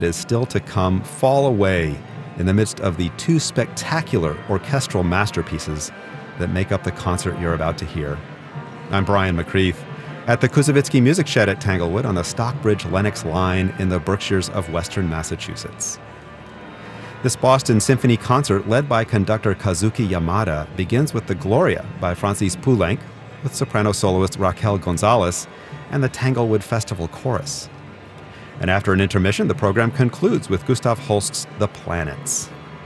is still to come fall away in the midst of the two spectacular orchestral masterpieces that make up the concert you're about to hear. I'm Brian McCreath at the Koussevitzky Music Shed at Tanglewood on the Stockbridge-Lenox line in the Berkshires of Western Massachusetts. This Boston Symphony concert, led by conductor Kazuki Yamada, begins with the Gloria by Francis Poulenc, with soprano soloist Raquel Gonzalez, and the Tanglewood Festival Chorus. And after an intermission, the program concludes with Gustav Holst's The Planets.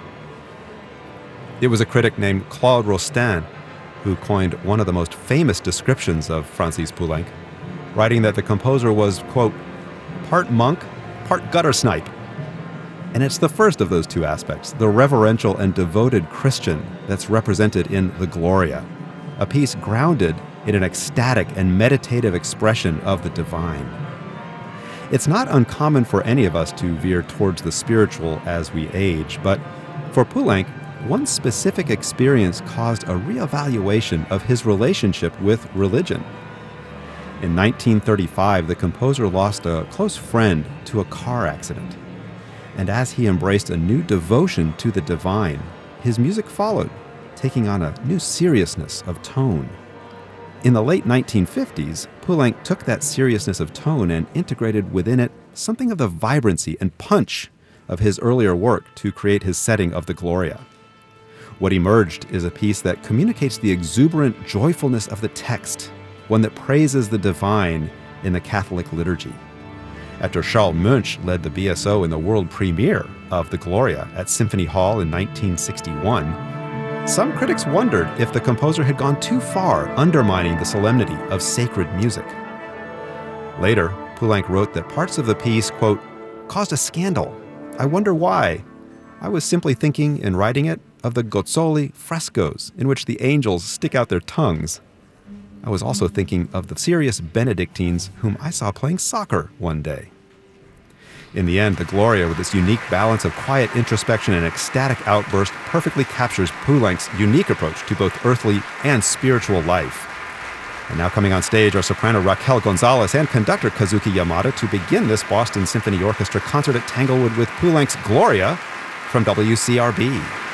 It was a critic named Claude Rostand who coined one of the most famous descriptions of Francis Poulenc, writing that the composer was, quote, part monk, part gutter snipe. And it's the first of those two aspects, the reverential and devoted Christian, that's represented in the Gloria, a piece grounded in an ecstatic and meditative expression of the divine. It's not uncommon for any of us to veer towards the spiritual as we age, but for Poulenc, one specific experience caused a reevaluation of his relationship with religion. In 1935, the composer lost a close friend to a car accident. And as he embraced a new devotion to the divine, his music followed, taking on a new seriousness of tone. In the late 1950s, Poulenc took that seriousness of tone and integrated within it something of the vibrancy and punch of his earlier work to create his setting of the Gloria. What emerged is a piece that communicates the exuberant joyfulness of the text, one that praises the divine in the Catholic liturgy. After Charles Munch led the BSO in the world premiere of the Gloria at Symphony Hall in 1961, some critics wondered if the composer had gone too far, undermining the solemnity of sacred music. Later, Poulenc wrote that parts of the piece, quote, caused a scandal. I wonder why. I was simply thinking, in writing it, of the Gozzoli frescoes, in which the angels stick out their tongues. I was also thinking of the serious Benedictines whom I saw playing soccer one day. In the end, the Gloria, with its unique balance of quiet introspection and ecstatic outburst, perfectly captures Poulenc's unique approach to both earthly and spiritual life. And now coming on stage are soprano Raquel Gonzalez and conductor Kazuki Yamada to begin this Boston Symphony Orchestra concert at Tanglewood with Poulenc's Gloria from WCRB.